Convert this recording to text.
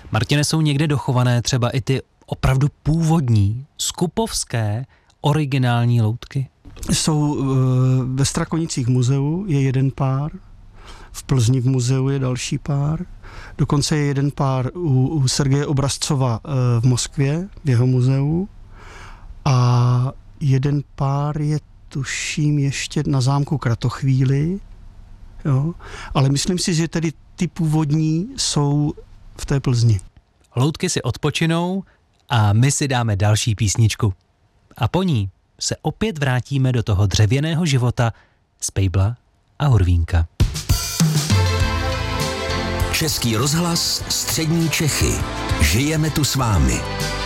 Martine, jsou někde dochované třeba i ty opravdu původní, skupovské, originální loutky? Jsou ve Strakonicích muzeu, je jeden pár, v Plzni v muzeu je další pár, dokonce je jeden pár u Sergeje Obrazcova v Moskvě, v jeho muzeu, a jeden pár je, tuším, ještě na zámku Kratochvíli, jo? Ale myslím si, že tedy ty původní jsou v té Plzni. Loutky si odpočinou a my si dáme další písničku. A po ní se opět vrátíme do toho dřevěného života z Pejbla a Hurvínka. Český rozhlas, střední Čechy. Žijeme tu s vámi.